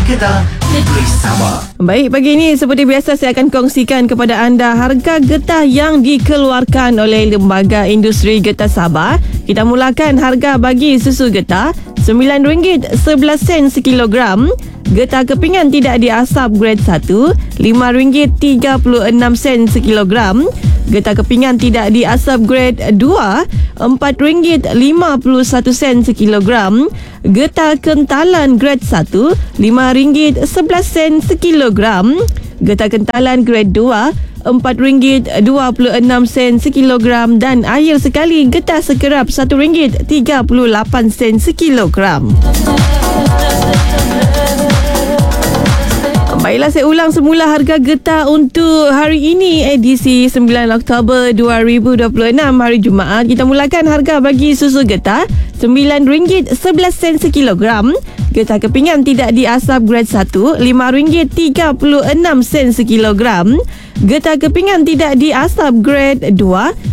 Getah, Negeri Sabah. Baik, pagi ini seperti biasa saya akan kongsikan kepada anda harga getah yang dikeluarkan oleh Lembaga Industri Getah Sabah. Kita mulakan harga bagi susu getah RM9.11 sekilogram. Getah kepingan tidak diasap grade 1 RM5.36 sekilogram. Getah kepingan tidak diasap grade 2 RM4.51 sekilogram. Getah kentalan grade 1 RM5.11 sekilogram. Getah kentalan grade 2 RM4.26 sekilogram. Dan air sekali getah sekerap RM1.38 sekilogram. Baiklah, saya ulang semula harga getah untuk hari ini, edisi 9 Oktober 2026, hari Jumaat. Kita mulakan harga bagi susu getah RM9.11 sekilogram. Getah kepingan tidak diasap grade 1 RM5.36 sekilogram. Getah kepingan tidak diasap grade 2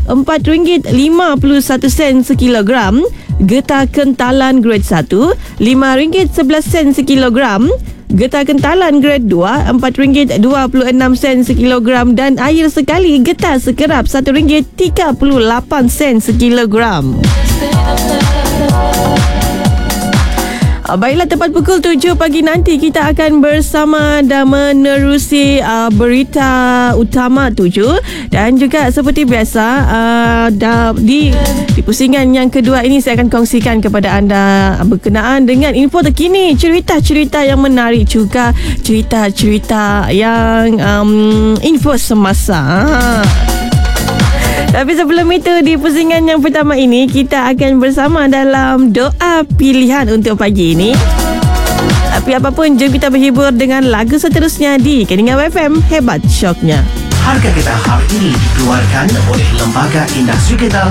RM4.51 sekilogram. Getah kentalan grade 1 RM5.11 sekilogram. Getah kentalan grade 2 RM4.26 sekilogram. Dan air sekali getah sekerap RM1.38 sekilogram. Baiklah, tepat pukul 7 pagi nanti kita akan bersama dan menerusi berita utama 7. Dan juga seperti biasa di pusingan yang kedua ini saya akan kongsikan kepada anda berkenaan dengan info terkini, cerita-cerita yang menarik, juga cerita-cerita yang info semasa. Tapi sebelum itu, di pusingan yang pertama ini kita akan bersama dalam doa pilihan untuk pagi ini. Tapi apapun, jom kita berhibur dengan lagu seterusnya di Keningau FM. Hebat syoknya. Harga getah hari ini dikeluarkan oleh Lembaga Industri Getah